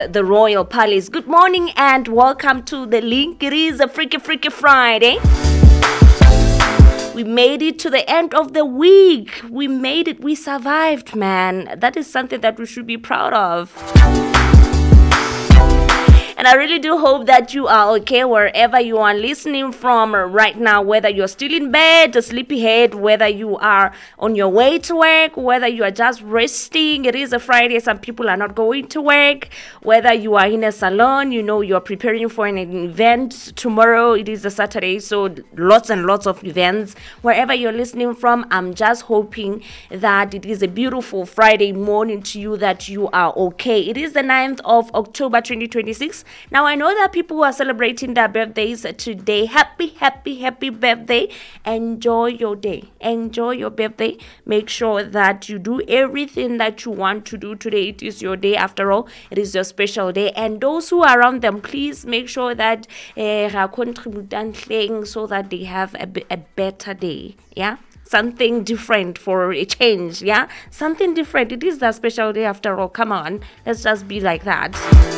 the Royal Palace. Good morning and welcome to The Link. It is a Freaky Friday. We made it to the end of the week. We made it. We survived, man. That is something that we should be proud of. And I really do hope that you are okay wherever you are listening from right now, whether you're still in bed, a sleepyhead, whether you are on your way to work, whether you are just resting. It is a Friday. Some people are not going to work. Whether you are in a salon, you're preparing for an event. Tomorrow, it is a Saturday, so lots and lots of events. Wherever you're listening from, I'm just hoping that it is a beautiful Friday morning to you, that you are okay. It is the 9th of October, 2026. Now, I know that people who are celebrating their birthdays today. Happy birthday. Enjoy your day. Enjoy your birthday. Make sure that you do everything that you want to do today. It is your day after all. It is your special day. And those who are around them, please make sure that contribute so that they have a better day. Yeah? Something different for a change. Yeah? Something different. It is their special day after all. Come on. Let's just be like that.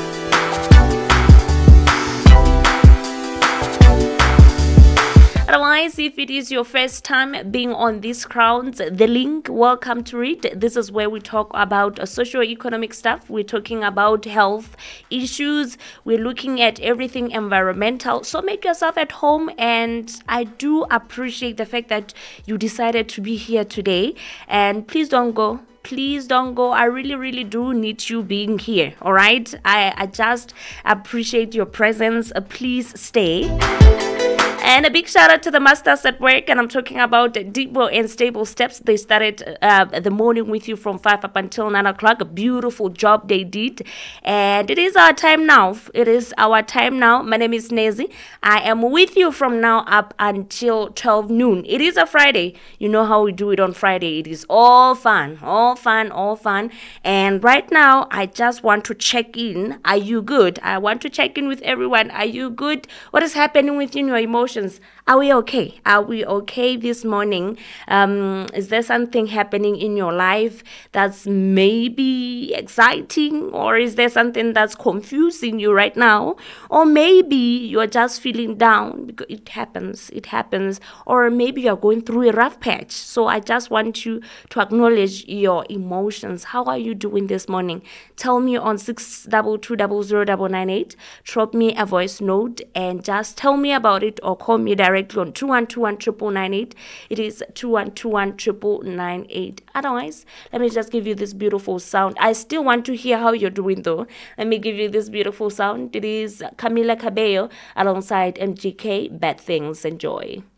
Otherwise, if it is your first time being on these grounds, The Link, welcome to it. This is where we talk about socio-economic stuff. We're talking about health issues. We're looking at everything environmental. So make yourself at home. And I do appreciate the fact that you decided to be here today. And please don't go. Please don't go. I really do need you being here. All right. I just appreciate your presence. Please stay. And a big shout out to the masters at work, and I'm talking about Deepo and Stable Steps. They started the morning with you from 5 up until 9 o'clock. A beautiful job they did. And it is our time now. It is our time now. My name is Nezi. I am with you from now up until 12 noon. It is a Friday. You know how we do it on Friday. It is all fun. And right now, I just want to check in. Are you good? I want to check in with everyone. Are you good? What is happening within your emotions? Are we okay? Are we okay this morning? Is there something happening in your life that's maybe exciting, or is there something that's confusing you right now? Or maybe you're just feeling down because it happens, or maybe you're going through a rough patch. So I just want you to acknowledge your emotions. How are you doing this morning? Tell me on 622009998. Drop me a voice note and just tell me about it, or call me directly on 2121 It is 2121 Otherwise, let me just give you this beautiful sound. I still want to hear how you're doing though. Let me give you this beautiful sound. It is Camila Cabello alongside MGK. Bad Things. Enjoy.